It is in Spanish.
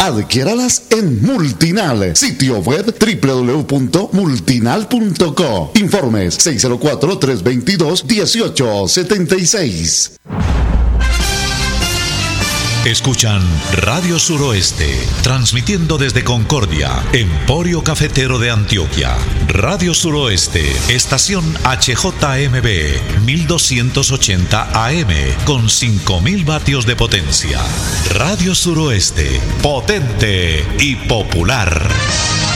Adquiéralas en Multinal, sitio web www.multinal.co. Informes 604-322-1876. Escuchan Radio Suroeste, transmitiendo desde Concordia, Emporio Cafetero de Antioquia. Radio Suroeste, estación HJMB, 1280 AM, con 5000 vatios de potencia. Radio Suroeste, potente y popular.